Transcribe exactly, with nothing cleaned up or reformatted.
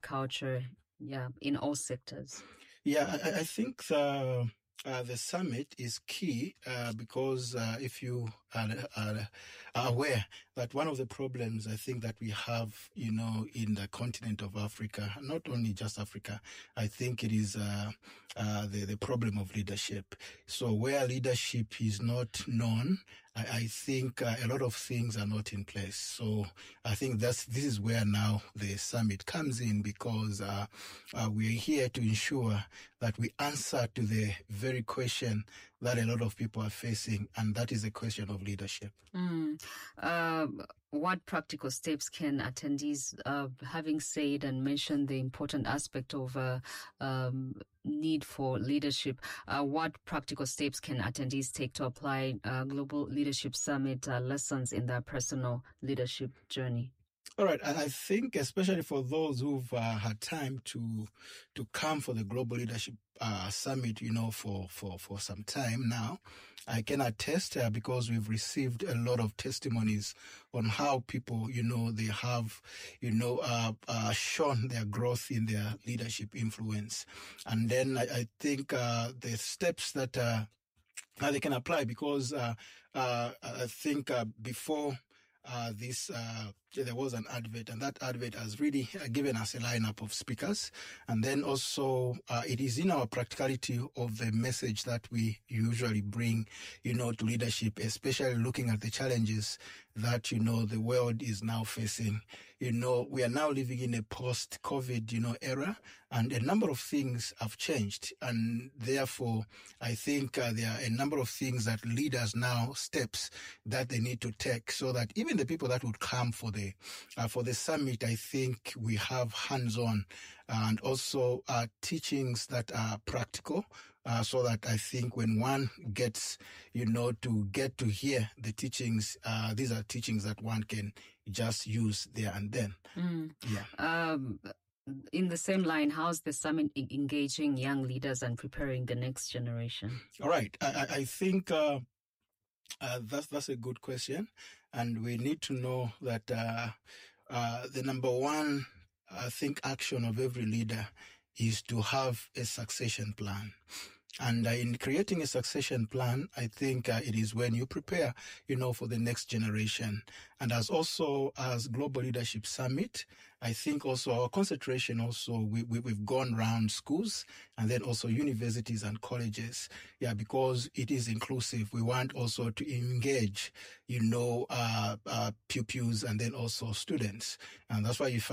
culture, yeah, in all sectors? Yeah, I, I think the uh, the summit is key uh, because uh, if you are, are, are aware that one of the problems I think that we have, you know, in the continent of Africa, not only just Africa, I think it is uh, uh, the the problem of leadership. So where leadership is not known, I, I think uh, a lot of things are not in place. So I think that's this is where now the summit comes in, because uh, uh, we're here to ensure that we answer to the very question that a lot of people are facing, and that is the question of leadership. Mm. Uh, what practical steps can attendees, uh, having said and mentioned the important aspect of uh, um, need for leadership, uh, what practical steps can attendees take to apply uh, Global Leadership Summit uh, lessons in their personal leadership journey? All right. I think especially for those who've uh, had time to to come for the Global Leadership uh, Summit, you know, for, for, for some time now, I can attest uh, because we've received a lot of testimonies on how people, you know, they have, you know, uh, uh, shown their growth in their leadership influence. And then I, I think uh, the steps that uh, they can apply, because uh, uh, I think uh, before uh, this uh, there was an advert, and that advert has really given us a lineup of speakers. And then also uh, it is in our practicality of the message that we usually bring, you know, to leadership, especially looking at the challenges that, you know, the world is now facing. You know, we are now living in a post-COVID, you know, era, and a number of things have changed. And therefore, I think uh, there are a number of things that leaders now, steps that they need to take, so that even the people that would come for the Uh, for the summit, I think we have hands-on and also uh, teachings that are practical, uh, so that I think when one gets, you know, to get to hear the teachings, uh, these are teachings that one can just use there and then. Mm. Yeah. Um, in the same line, how's the summit engaging young leaders and preparing the next generation? All right. I, I think uh, uh, that's, that's a good question. And we need to know that uh, uh, the number one, I think, action of every leader is to have a succession plan. And uh, in creating a succession plan, I think uh, it is when you prepare, you know, for the next generation. And as also as Global Leadership Summit, I think also our concentration also, we, we, we've gone around schools and then also universities and colleges. Yeah, because it is inclusive. We want also to engage, you know, uh, uh, pupils and then also students. And that's why you find